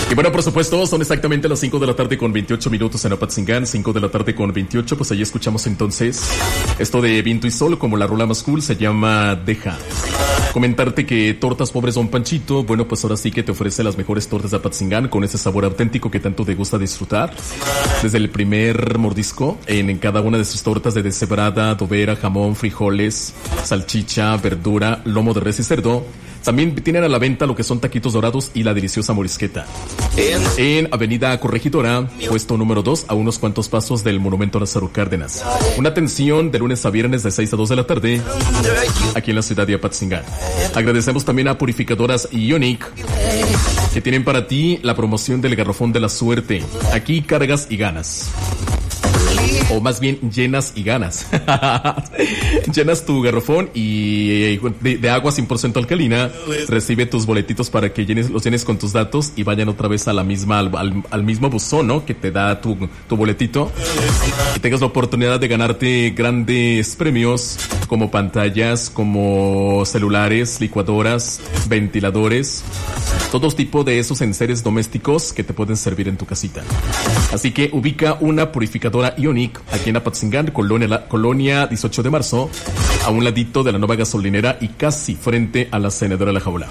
Y bueno, por supuesto, son exactamente las 5 de la tarde con 28 minutos en Apatzingán, 5 de la tarde con 28, pues ahí escuchamos entonces esto de Viento y Sol, como la rola más cool se llama Deja. Comentarte que Tortas Pobres Don Panchito, bueno, pues ahora sí que te ofrece las mejores tortas de Apatzingán con ese sabor auténtico que tanto te gusta disfrutar. Desde el primer mordisco, en cada una de sus tortas de deshebrada, adobera, jamón, frijoles, salchicha, verdura, lomo de res y cerdo. También tienen a la venta lo que son taquitos dorados y la deliciosa morisqueta. En Avenida Corregidora, puesto número 2, a unos cuantos pasos del Monumento a Lázaro Cárdenas. Una atención de lunes a viernes de 6 a 2 de la tarde, aquí en la ciudad de Apatzingán. Agradecemos también a Purificadoras Ionic, que tienen para ti la promoción del garrafón de la suerte. Aquí cargas y ganas. O más bien llenas y ganas. Llenas tu garrafón y de agua 100% alcalina. Recibe tus boletitos para que los llenes con tus datos y vayan otra vez a la misma al mismo buzón, ¿no? Que te da tu boletito. Y tengas la oportunidad de ganarte grandes premios como pantallas, como celulares, licuadoras, ventiladores. Todo tipo de esos enseres domésticos que te pueden servir en tu casita. Así que ubica una purificadora Ionic aquí en Apatzingán, Colonia 18 de marzo, a un ladito de la nueva gasolinera y casi frente a la Cenedora de la Jaula.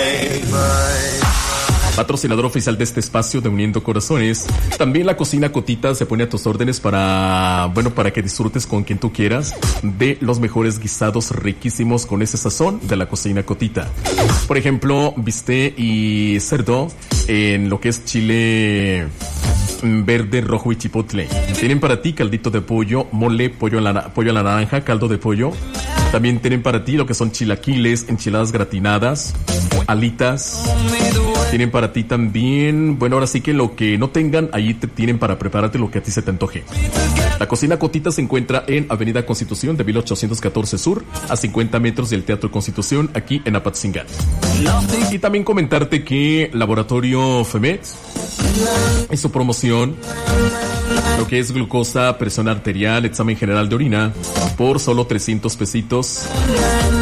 Patrocinador oficial de este espacio de Uniendo Corazones. También la Cocina Cotita se pone a tus órdenes para que disfrutes con quien tú quieras de los mejores guisados riquísimos con ese sazón de la Cocina Cotita. Por ejemplo, bistec y cerdo en lo que es chile verde, rojo y chipotle. Tienen para ti caldito de pollo, mole, pollo a la naranja, caldo de pollo. También tienen para ti lo que son chilaquiles, enchiladas gratinadas, alitas. Tienen para ti también, bueno, ahora sí que lo que no tengan, ahí te tienen para prepararte lo que a ti se te antoje. La Cocina Cotita se encuentra en Avenida Constitución de 1814 Sur, a 50 metros del Teatro Constitución, aquí en Apatzingán. Y también comentarte que Laboratorio Femet hizo promoción, lo que es glucosa, presión arterial, examen general de orina, por solo 300 pesitos.